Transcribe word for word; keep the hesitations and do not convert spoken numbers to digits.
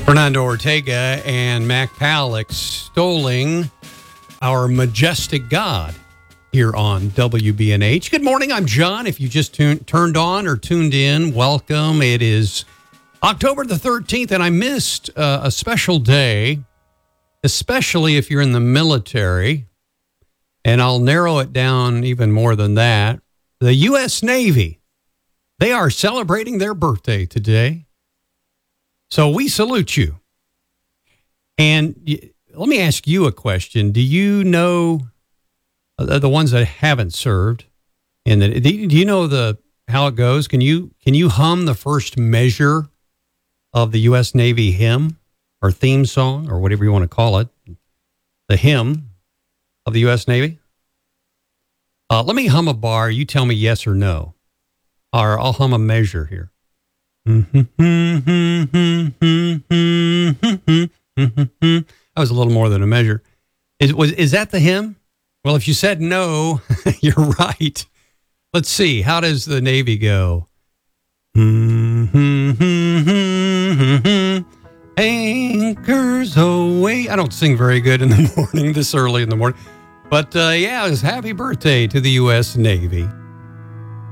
Fernando Ortega and Mac Powell extolling our majestic God here on W B N H. Good morning, I'm John. If you just tuned, turned on or tuned in, welcome. It is October the thirteenth, and I missed uh, a special day, especially if you're in the military, and I'll narrow it down even more than that. The U S Navy, they are celebrating their birthday today. So we salute you. And let me ask you a question. Do you know uh, the ones that haven't served? And the, do you know the how it goes? Can you can you hum the first measure of the U S Navy hymn or theme song or whatever you want to call it? The hymn of the U S Navy? Uh, let me hum a bar. You tell me yes or no. Or I'll hum a measure here. That was a little more than a measure. Is was is that the hymn? Well, if you said no, you're right. Let's see. How does the Navy go? Anchors away. I don't sing very good in the morning, this early in the morning. But uh, yeah, it was happy birthday to the U S Navy.